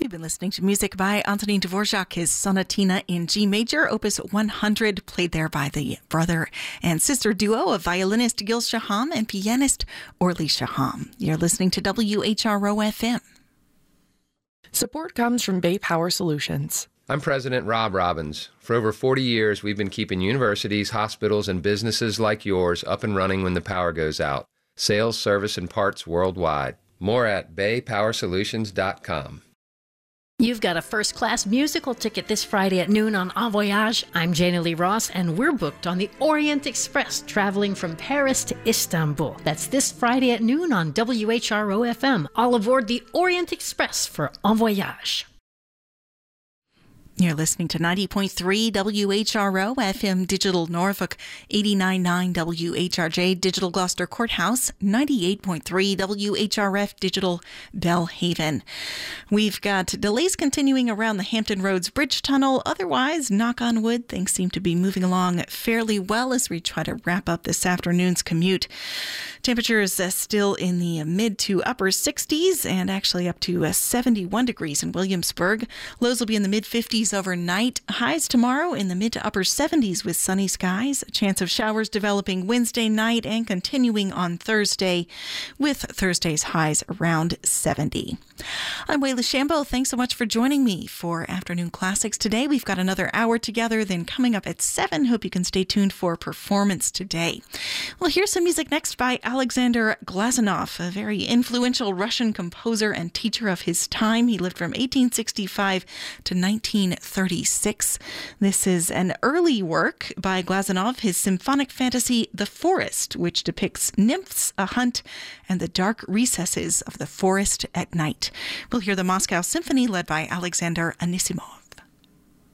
You've been listening to music by Antonin Dvorak, his Sonatina in G major, opus 100, played there by the brother and sister duo of violinist Gil Shaham and pianist Orly Shaham. You're listening to WHRO-FM. Support comes from Bay Power Solutions. I'm President Rob Robbins. For over 40 years, we've been keeping universities, hospitals, and businesses like yours up and running when the power goes out. Sales, service, and parts worldwide. More at baypowersolutions.com. You've got a first-class musical ticket this Friday at noon on En Voyage. I'm Jana Lee Ross, and we're booked on the Orient Express, traveling from Paris to Istanbul. That's this Friday at noon on WHRO-FM. All aboard the Orient Express for En Voyage. You're listening to 90.3 WHRO, FM Digital Norfolk, 89.9 WHRJ Digital Gloucester Courthouse, 98.3 WHRF Digital Bellhaven. We've got delays continuing around the Hampton Roads Bridge Tunnel. Otherwise, knock on wood, things seem to be moving along fairly well as we try to wrap up this afternoon's commute. Temperatures still in the mid to upper 60s and actually up to 71 degrees in Williamsburg. Lows will be in the mid 50s overnight. Highs tomorrow in the mid to upper 70s with sunny skies. A chance of showers developing Wednesday night and continuing on Thursday, with Thursday's highs around 70. I'm Wayla Shambo. Thanks so much for joining me for Afternoon Classics today. We've got another hour together, then coming up at 7. Hope you can stay tuned for Performance Today. Well, here's some music next by Alexander Glazunov, a very influential Russian composer and teacher of his time. He lived from 1865 to 1936. This is an early work by Glazunov, his symphonic fantasy, The Forest, which depicts nymphs, a hunt, and the dark recesses of the forest at night. We'll hear the Moscow Symphony led by Alexander Anisimov.